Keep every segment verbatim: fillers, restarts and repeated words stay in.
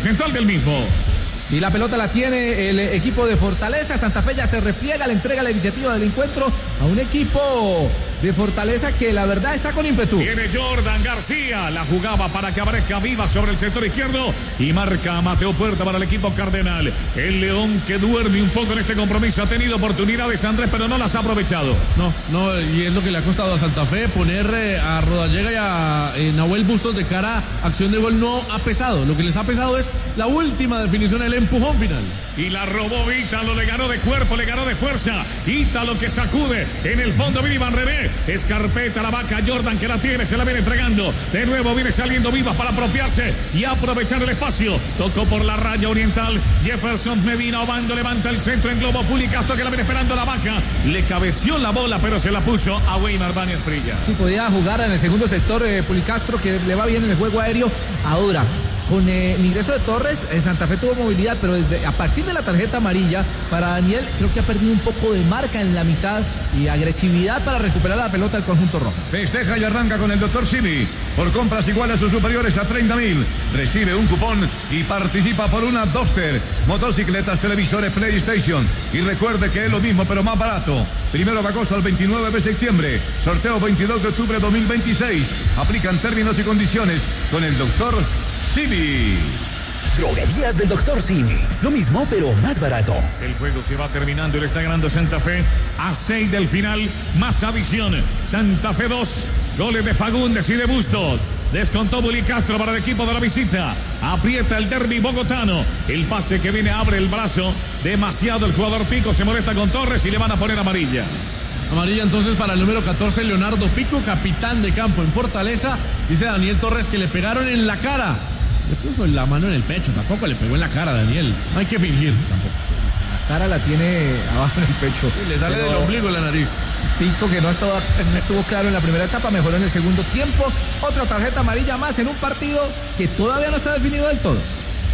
central del mismo. Y la pelota la tiene el equipo de Fortaleza. Santa Fe ya se repliega, le entrega la iniciativa del encuentro a un equipo de Fortaleza que la verdad está con ímpetu. Viene Jordan García, la jugaba para que aparezca Viva sobre el sector izquierdo y marca Mateo Puerta para el equipo cardenal. El León que duerme un poco en este compromiso, ha tenido oportunidades, Andrés, pero no las ha aprovechado. No, no, y es lo que le ha costado a Santa Fe, poner eh, a Rodallega y a eh, Nahuel Bustos de cara a acción de gol no ha pesado. Lo que les ha pesado es la última definición, el empujón final. Y la robó Ítalo, le ganó de cuerpo, le ganó de fuerza. Ítalo que sacude en el fondo, viene Iván René. Escarpeta la vaca, Jordan que la tiene, se la viene entregando. De nuevo viene saliendo Vivas para apropiarse y aprovechar el espacio. Tocó por la raya oriental. Jefferson Medina Obando levanta el centro en globo. Pulicastro que la viene esperando la vaca. Le cabeció la bola, pero se la puso a Weimar Báñez Prilla. Sí, podía jugar en el segundo sector eh, Pulicastro, que le va bien en el juego aéreo. Ahora, con eh, el ingreso de Torres, eh, Santa Fe tuvo movilidad, pero desde a partir de la tarjeta amarilla para Daniel, creo que ha perdido un poco de marca en la mitad y agresividad para recuperar la pelota del conjunto rojo. Festeja y arranca con el doctor Simi. Por compras iguales o superiores a treinta mil, recibe un cupón y participa por una Duster, motocicletas, televisores, PlayStation. Y recuerde que es lo mismo pero más barato. Primero de agosto al veintinueve de septiembre. Sorteo veintidós de octubre de dos mil veintiséis. Aplican términos y condiciones con el doctor Simi. Droguerías del doctor Simi. Lo mismo, pero más barato. El juego se va terminando y le está ganando Santa Fe a seis del final. Más adición. Santa Fe dos. Goles de Fagundes y de Bustos. Descontó Pulicastro para el equipo de la visita. Aprieta el derbi bogotano. El pase que viene abre el brazo. Demasiado el jugador Pico. Se molesta con Torres y le van a poner amarilla. Amarilla entonces para el número catorce, Leonardo Pico, capitán de campo en Fortaleza. Dice Daniel Torres que le pegaron en la cara. Le puso la mano en el pecho, tampoco le pegó en la cara a Daniel. No hay que fingir tampoco. La cara la tiene abajo en el pecho. Y le sale pero del ombligo la nariz. Pico, que no, estaba, no estuvo claro en la primera etapa, mejoró en el segundo tiempo. Otra tarjeta amarilla más en un partido que todavía no está definido del todo.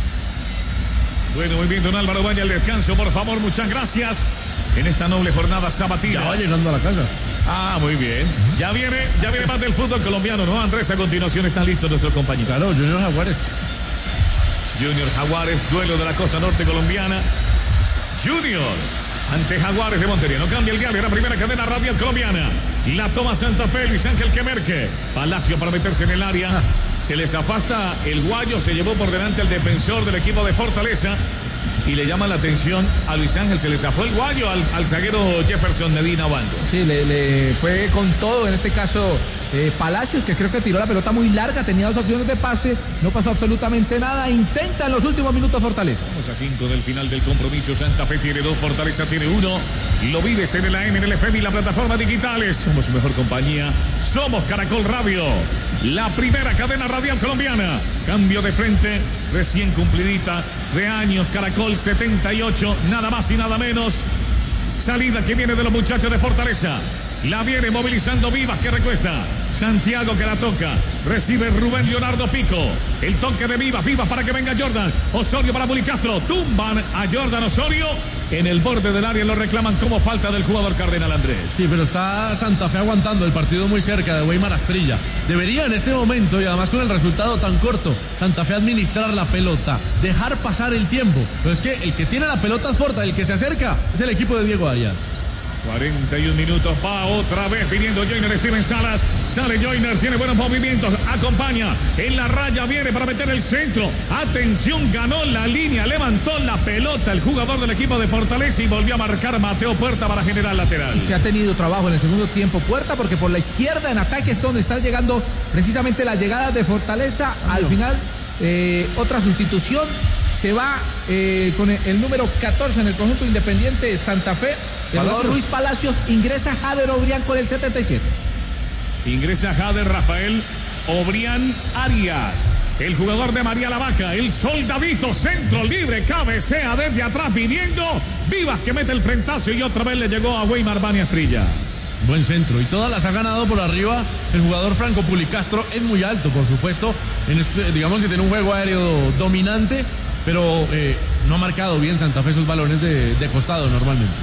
Bueno, muy bien, don Álvaro, vaya al descanso, por favor, muchas gracias. En esta noble jornada sabatina. Ya va llegando a la casa. Ah, muy bien. Ya viene, ya viene más del fútbol colombiano, ¿no, Andrés? A continuación están listos nuestros compañeros. Claro, Junior Jaguares. Junior Jaguares, duelo de la costa norte colombiana. Junior ante Jaguares de Montería. No cambia el diario, la primera cadena radial colombiana. La toma Santa Fe, Luis Ángel Quemerque. Palacio para meterse en el área. Ah. Se les afasta el guayo, se llevó por delante al defensor del equipo de Fortaleza. Y le llama la atención a Luis Ángel, se le zafó el guayo al, al zaguero Jefferson Medina Obando. Sí, le, le fue con todo, en este caso eh, Palacios, que creo que tiró la pelota muy larga, tenía dos opciones de pase, no pasó absolutamente nada, intenta en los últimos minutos Fortaleza. Estamos a cinco del final del compromiso, Santa Fe tiene dos, Fortaleza tiene uno, y lo vives en el A M, en el F M y la plataforma digitales. Somos su mejor compañía, somos Caracol Radio, la primera cadena radial colombiana. Cambio de frente, recién cumplidita de años, Caracol setenta y ocho, nada más y nada menos. Salida que viene de los muchachos de Fortaleza. La viene movilizando Vivas, que recuesta. Santiago que la toca. Recibe Rubén Leonardo Pico. El toque de Vivas. Vivas para que venga Jordan. Osorio para Pulicastro. Tumban a Jordan Osorio. En el borde del área lo reclaman como falta del jugador Cardenal Andrés. Sí, pero está Santa Fe aguantando el partido muy cerca de Weimar Asprilla. Debería en este momento, y además con el resultado tan corto, Santa Fe administrar la pelota, dejar pasar el tiempo. Pero es que el que tiene la pelota es Forta, el que se acerca es el equipo de Diego Arias. cuarenta y un minutos, va otra vez viniendo Joyner Steven Salas, sale Joyner, tiene buenos movimientos, acompaña, en la raya viene para meter el centro, atención, ganó la línea, levantó la pelota el jugador del equipo de Fortaleza y volvió a marcar Mateo Puerta para generar lateral. Que ha tenido trabajo en el segundo tiempo Puerta, porque por la izquierda en ataque es donde están llegando precisamente las llegadas de Fortaleza. Ah, al no. final, eh, otra sustitución. Se va eh, con el, el número catorce en el conjunto Independiente Santa Fe. El jugador Luis Palacios, ingresa Jader Obrián con el setenta y siete. Ingresa Jader Rafael Obrián Arias. El jugador de María la Vaca, el soldadito, centro libre, cabecea desde atrás viniendo. Vivas que mete el frentazo y otra vez le llegó a Weimar Báñez Prilla. Buen centro y todas las ha ganado por arriba el jugador Franco Pulicastro. Es muy alto, por supuesto. En este, digamos que tiene un juego aéreo dominante, pero eh, no ha marcado bien Santa Fe esos balones de, de costado normalmente.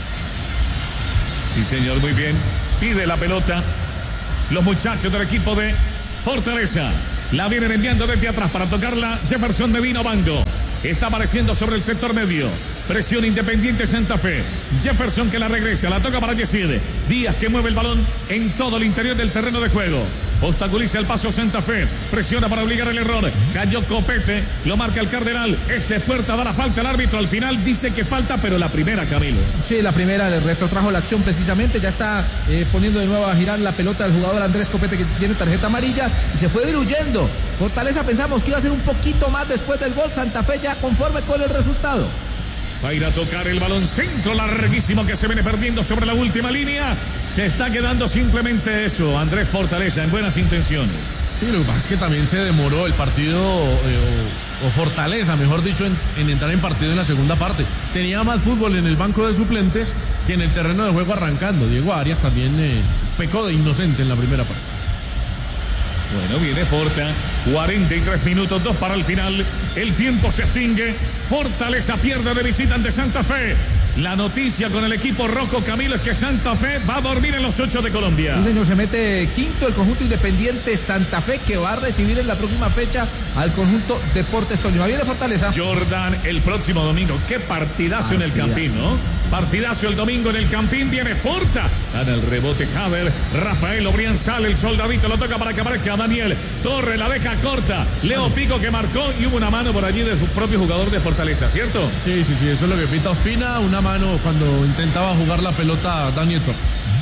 Sí, señor, muy bien. Pide la pelota los muchachos del equipo de Fortaleza. La vienen enviando desde atrás para tocarla Jefferson Medina Bango. Está apareciendo sobre el sector medio. Presión Independiente Santa Fe. Jefferson que la regresa, la toca para Yesid. Díaz que mueve el balón en todo el interior del terreno de juego. Obstaculiza el paso Santa Fe. Presiona para obligar el error. Cayó Copete. Lo marca el Cardenal. Este puerta da la falta. El árbitro al final dice que falta, pero la primera, Camilo. Sí, la primera le retrotrajo la acción precisamente. Ya está eh, poniendo de nuevo a girar la pelota del jugador Andrés Copete, que tiene tarjeta amarilla. Y se fue diluyendo. Fortaleza pensamos que iba a ser un poquito más después del gol. Santa Fe ya conforme con el resultado. Va a ir a tocar el balón centro larguísimo que se viene perdiendo sobre la última línea. Se está quedando simplemente eso. Andrés Fortaleza en buenas intenciones. Sí, lo que pasa es que también se demoró el partido, eh, o, o Fortaleza, mejor dicho, en, en entrar en partido en la segunda parte. Tenía más fútbol en el banco de suplentes que en el terreno de juego arrancando. Diego Arias también eh, pecó de inocente en la primera parte. Bueno, viene Forta, cuarenta y tres minutos, dos para el final. El tiempo se extingue. Fortaleza pierde de visita ante Santa Fe. La noticia con el equipo rojo, Camilo, es que Santa Fe va a dormir en los ocho de Colombia. Sí, señor, se mete quinto el conjunto Independiente Santa Fe, que va a recibir en la próxima fecha al conjunto Deportes Tolima. Viene Fortaleza. Jordan el próximo domingo. Qué partidazo, partidazo. en el Campín, ¿no? Partidazo el domingo en el Campín. Viene Forta. Gana el rebote Javer. Rafael Obrián sale. El soldadito lo toca para que aparezca Daniel Torre. La deja corta. Leo Pico que marcó y hubo una mano por allí del propio jugador de Fortaleza, ¿cierto? Sí, sí, sí. Eso es lo que pita Ospina. Una mano cuando intentaba jugar la pelota Daniel Torres.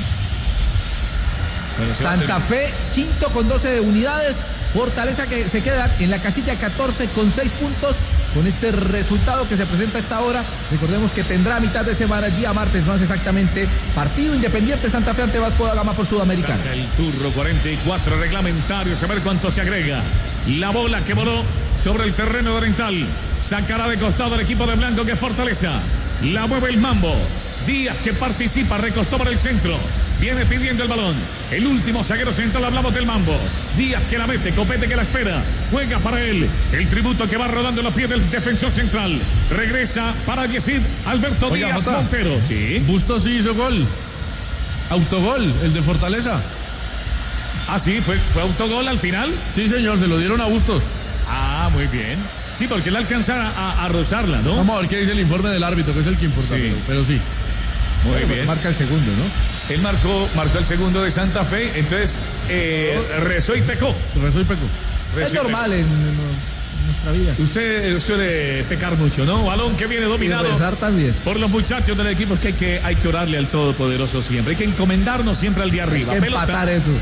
Bueno, Santa Fe quinto con doce unidades. Fortaleza que se queda en la casilla catorce con seis puntos. Con este resultado que se presenta a esta hora, recordemos que tendrá a mitad de semana, el día martes, más exactamente, partido Independiente Santa Fe ante Vasco da Gama por Sudamericana. Saca el turro, cuarenta y cuatro reglamentarios, a ver cuánto se agrega. La bola que voló sobre el terreno oriental. Sacará de costado el equipo de Blanco, que es Fortaleza. La mueve el Mambo. Díaz que participa, recostó para el centro. Viene pidiendo el balón. El último zaguero central, hablamos del Mambo. Díaz que la mete, Copete que la espera. Juega para él. El tributo que va rodando en los pies del defensor central. Regresa para Yesid Alberto Oiga, Díaz Jota. Montero. Sí. Bustos sí hizo gol. Autogol, el de Fortaleza. Ah, sí, fue, fue autogol al final. Sí, señor, se lo dieron a Bustos. Ah, muy bien. Sí, porque él alcanzara a, a rozarla, ¿no? Vamos a ver qué dice el informe del árbitro, que es el que importa, sí. pero, pero sí. Muy bueno, bien. Marca el segundo, ¿no? Él marcó, marcó el segundo de Santa Fe, entonces eh, rezó y pecó. Rezó y pecó. Rezó es y normal pecó. En, en nuestra vida. Usted suele pecar mucho, ¿no? Balón que viene dominado también. por los muchachos del equipo. Es que hay, que hay que orarle al Todopoderoso siempre. Hay que encomendarnos siempre al día arriba. Hay que pelota, empatar eso.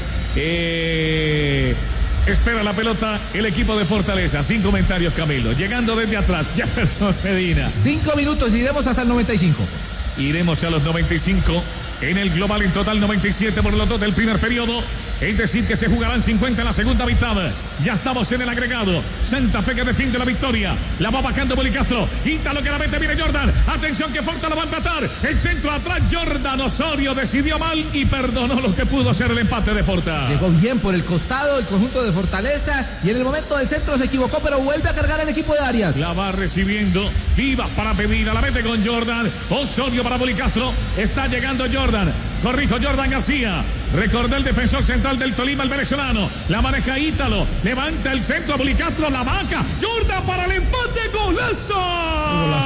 Eh... Espera la pelota el equipo de Fortaleza. Sin comentarios, Camilo. Llegando desde atrás, Jefferson Medina. Cinco minutos, iremos hasta el noventa y cinco. Iremos a los noventa y cinco. En el global, en total noventa y siete por los dos del primer periodo. Es decir, que se jugarán cincuenta en la segunda mitad. Ya estamos en el agregado. Santa Fe que defiende la victoria. La va bajando Bolicastro. Ítalo que la mete, viene Jordan. Atención que Forta lo va a empatar. El centro atrás, Jordan Osorio decidió mal y perdonó lo que pudo ser el empate de Forta. Llegó bien por el costado el conjunto de Fortaleza y en el momento del centro se equivocó, pero vuelve a cargar el equipo de Arias. La va recibiendo. Vivas para Pedina. La mete con Jordan. Osorio para Bolicastro. Está llegando Jordan. Corrijo, Jordan García. Recordó el defensor central del Tolima, el venezolano. La maneja Ítalo. Levanta el centro a Bolicastro. La vaca. Jordan para el empate. ¡Golazo!